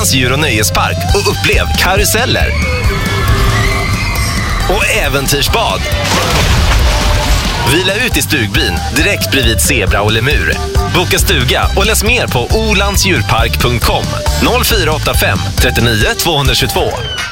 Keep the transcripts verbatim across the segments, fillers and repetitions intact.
Olands djur- och nöjespark och upplev karuseller och äventyrsbad. Vila ut i stugbyn direkt bredvid zebra och lemur. Boka stuga och läs mer på olandsdjurpark punkt com noll fyra åtta fem trettionio tvåhundratvåtiotvå.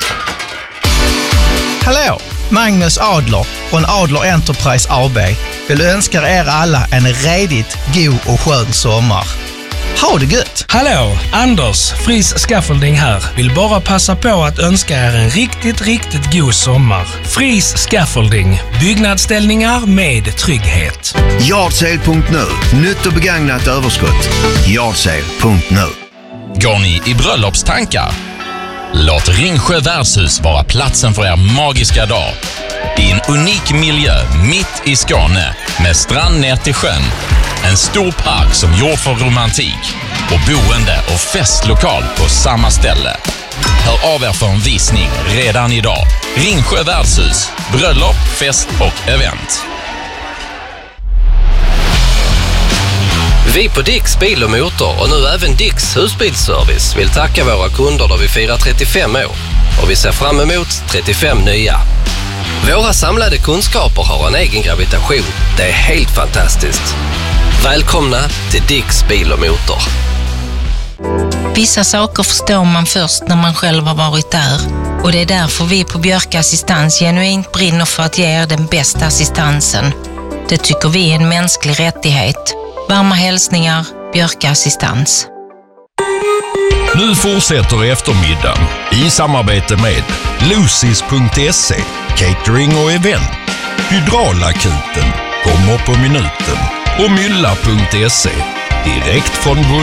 Hallå, Magnus Adler från Adler Enterprise A B vill önska er alla en redigt god och skön sommar. Ha det gött! Hallå, Anders, Fris Scaffolding här. Vill bara passa på att önska er en riktigt, riktigt god sommar. Fris Scaffolding, byggnadsställningar med trygghet. Yardsale punkt nu. Nytt och begagnat överskott. Yardsale punkt nu. Går ni i bröllopstankar? Låt Ringsjö värdshus vara platsen för er magiska dag. I en unik miljö mitt i Skåne med strand ner till sjön. En stor park som gjord för romantik och boende och festlokal på samma ställe. Hör av er för en visning redan idag. Ringsjö värdshus, bröllop, fest och event. Vi på Dicks Bil och Motor och nu även Dicks Husbilsservice vill tacka våra kunder då vi firar trettiofem år och vi ser fram emot trettiofem nya. Våra samlade kunskaper har en egen gravitation. Det är helt fantastiskt. Välkomna till Dicks Bil och Motor. Vissa saker förstår man först när man själv har varit där. Och det är därför vi på Björk Assistans genuint brinner för att ge er den bästa assistansen. Det tycker vi är en mänsklig rättighet. Varma hälsningar, Björk Assistans. Nu fortsätter eftermiddagen i samarbete med Lucis punkt se, catering och event. Hydraulakuten kommer på minuten och Mylla punkt se, direkt från